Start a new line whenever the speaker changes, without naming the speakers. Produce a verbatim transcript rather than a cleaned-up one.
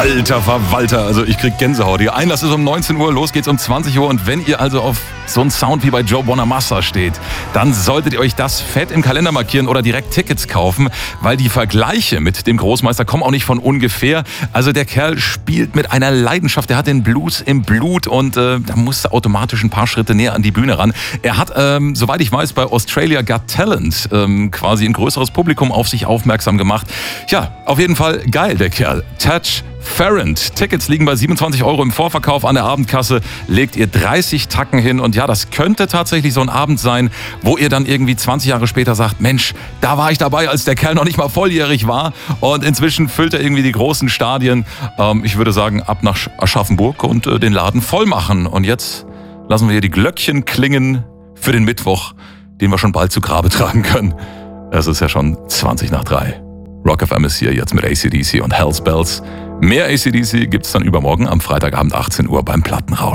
Alter Verwalter, also ich krieg Gänsehaut. Die Einlass ist um neunzehn Uhr, los geht's um zwanzig Uhr. Und wenn ihr also auf so einen Sound wie bei Joe Bonamassa steht, dann solltet ihr euch das fett im Kalender markieren oder direkt Tickets kaufen, weil die Vergleiche mit dem Großmeister kommen auch nicht von ungefähr. Also der Kerl spielt mit einer Leidenschaft, der hat den Blues im Blut und äh, da musste automatisch ein paar Schritte näher an die Bühne ran. Er hat, ähm, soweit ich weiß, bei Australia Got Talent ähm, quasi ein größeres Publikum auf sich aufmerksam gemacht. Ja, auf jeden Fall geil, der Kerl. Taj Farrant. Tickets liegen bei siebenundzwanzig Euro im Vorverkauf. An der Abendkasse legt ihr dreißig Tacken hin. Und ja, das könnte tatsächlich so ein Abend sein, wo ihr dann irgendwie zwanzig Jahre später sagt, Mensch, da war ich dabei, als der Kerl noch nicht mal volljährig war. Und inzwischen füllt er irgendwie die großen Stadien. Ähm, ich würde sagen, ab nach Aschaffenburg und äh, den Laden voll machen. Und jetzt lassen wir hier die Glöckchen klingen für den Mittwoch, den wir schon bald zu Grabe tragen können. Es ist ja schon zwanzig nach drei. Rock F M ist hier jetzt mit A C D C und Hell's Bells. Mehr A C D C gibt's dann übermorgen am Freitagabend achtzehn Uhr beim Plattenrausch.